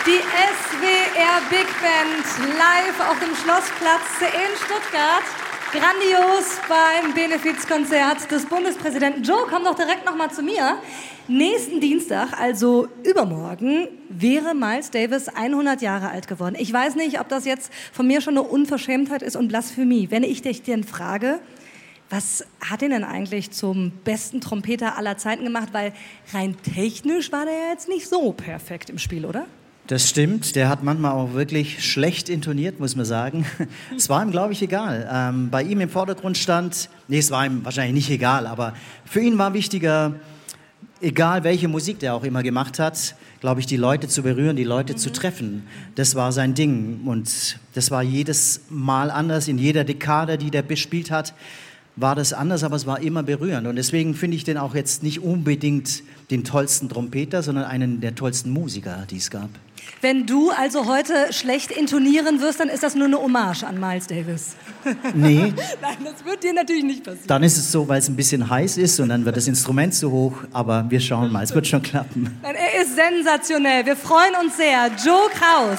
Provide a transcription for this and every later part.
Die SWR Big Band live auf dem Schlossplatz in Stuttgart. Grandios beim Benefizkonzert des Bundespräsidenten. Joe, komm doch direkt noch mal zu mir. Nächsten Dienstag, also übermorgen, wäre Miles Davis 100 Jahre alt geworden. Ich weiß nicht, ob das jetzt von mir schon eine Unverschämtheit ist und Blasphemie. Wenn ich dich denn frage, was hat ihn denn eigentlich zum besten Trompeter aller Zeiten gemacht? Weil rein technisch war der ja jetzt nicht so perfekt im Spiel, oder? Das stimmt, der hat manchmal auch wirklich schlecht intoniert, muss man sagen. Es war ihm, glaube ich, egal. Bei ihm im Vordergrund stand, es war ihm wahrscheinlich nicht egal, aber für ihn war wichtiger, egal welche Musik der auch immer gemacht hat, glaube ich, die Leute zu berühren, die Leute zu treffen. Das war sein Ding und das war jedes Mal anders, in jeder Dekade, die der bespielt hat, war das anders, aber es war immer berührend. Und deswegen finde ich den auch jetzt nicht unbedingt den tollsten Trompeter, sondern einen der tollsten Musiker, die es gab. Wenn du also heute schlecht intonieren wirst, dann ist das nur eine Hommage an Miles Davis. Nee. Nein, das wird dir natürlich nicht passieren. Dann ist es so, weil es ein bisschen heiß ist und dann wird das Instrument zu hoch. Aber wir schauen mal, es wird schon klappen. Nein, er ist sensationell. Wir freuen uns sehr. Joe Kraus.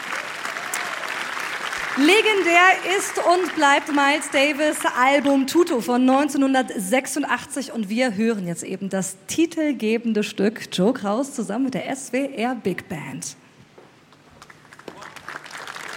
Legendär ist und bleibt Miles Davis' Album Tutu von 1986 und wir hören jetzt eben das titelgebende Stück Joe Kraus zusammen mit der SWR Big Band.